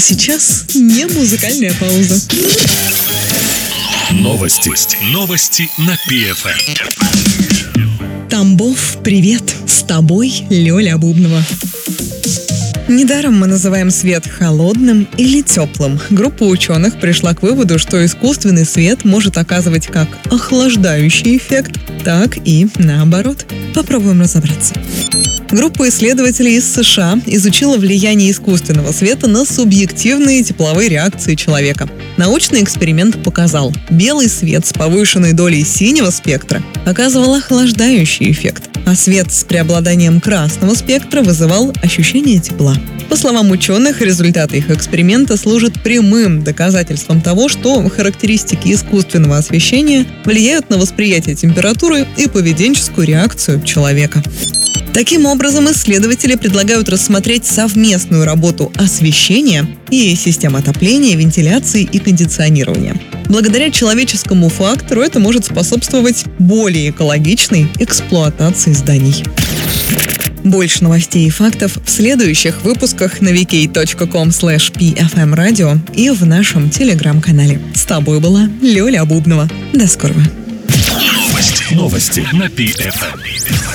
сейчас не музыкальная пауза. Новости на ПФМ. Тамбов, привет! С тобой Лёля Бубнова. Недаром мы называем свет холодным или теплым. Группа ученых пришла к выводу, что искусственный свет может оказывать как охлаждающий эффект, так и наоборот. Попробуем разобраться. Группа исследователей из США изучила влияние искусственного света на субъективные тепловые реакции человека. Научный эксперимент показал, белый свет с повышенной долей синего спектра оказывал охлаждающий эффект, а свет с преобладанием красного спектра вызывал ощущение тепла. По словам ученых, результаты их эксперимента служат прямым доказательством того, что характеристики искусственного освещения влияют на восприятие температуры и поведенческую реакцию человека. Таким образом, исследователи предлагают рассмотреть совместную работу освещения и систем отопления, вентиляции и кондиционирования. Благодаря человеческому фактору это может способствовать более экологичной эксплуатации зданий. Больше новостей и фактов в следующих выпусках на vk.com/pfmradio и в нашем телеграм-канале. С тобой была Лёля Бубнова. До скорого. Новости на ПФМ.